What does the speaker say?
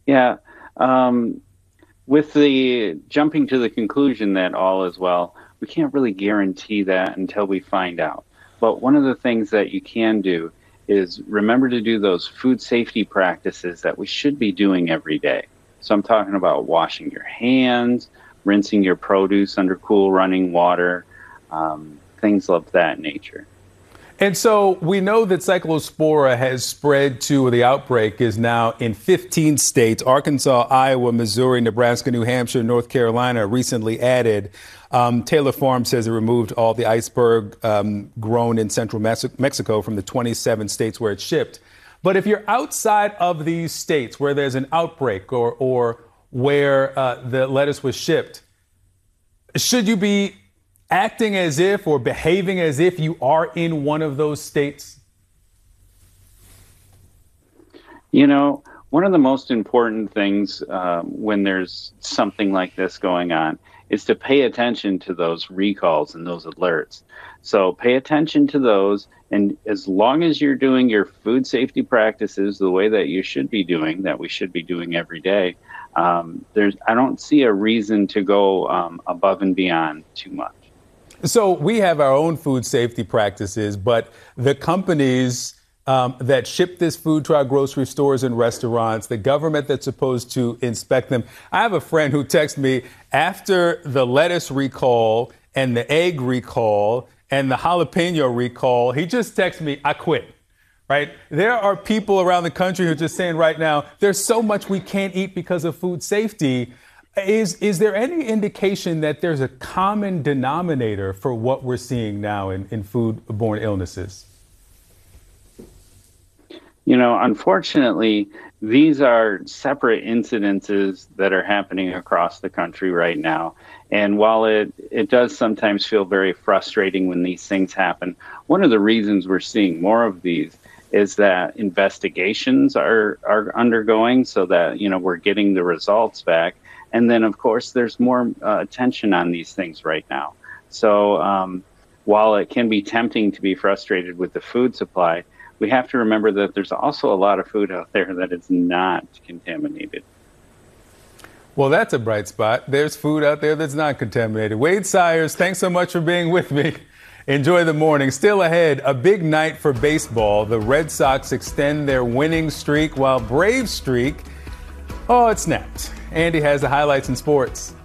Yeah. Um, with the jumping to the conclusion that all is well, we can't really guarantee that until we find out. But one of the things that you can do is remember to do those food safety practices that we should be doing every day. So I'm talking about washing your hands, rinsing your produce under cool running water, things of that nature. And so we know that Cyclospora has spread to, or the outbreak is now in 15 states. Arkansas, Iowa, Missouri, Nebraska, New Hampshire, North Carolina recently added. Taylor Farm says it removed all the iceberg grown in central Mexico from the 27 states where it's shipped. But if you're outside of these states where there's an outbreak or where the lettuce was shipped, should you be acting as if or behaving as if you are in one of those states? You know, one of the most important things when there's something like this going on is to pay attention to those recalls and those alerts. So pay attention to those. And as long as you're doing your food safety practices the way that you should be doing, that we should be doing every day, I don't see a reason to go above and beyond too much. So we have our own food safety practices, but the companies that ship this food to our grocery stores and restaurants, the government that's supposed to inspect them. I have a friend who texted me after the lettuce recall and the egg recall and the jalapeno recall. He just texted me, I quit. Right? There are people around the country who are just saying right now, there's so much we can't eat because of food safety. Is there any indication that there's a common denominator for what we're seeing now in foodborne illnesses? You know, unfortunately, these are separate incidences that are happening across the country right now. And while it does sometimes feel very frustrating when these things happen, one of the reasons we're seeing more of these is that investigations are undergoing so that, you know, we're getting the results back. And then, of course, there's more attention on these things right now. So while it can be tempting to be frustrated with the food supply, we have to remember that there's also a lot of food out there that is not contaminated. Well, that's a bright spot. There's food out there that's not contaminated. Wade Sires, thanks so much for being with me. Enjoy the morning. Still ahead, a big night for baseball. The Red Sox extend their winning streak while Braves streak, oh, it snapped. Andy has the highlights in sports.